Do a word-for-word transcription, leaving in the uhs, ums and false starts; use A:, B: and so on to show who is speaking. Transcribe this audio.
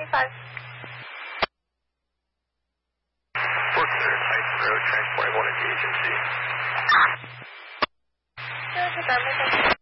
A: five.
B: Fort Clear, Titan Road, transporting one at the agency.
A: Good, November, thank you.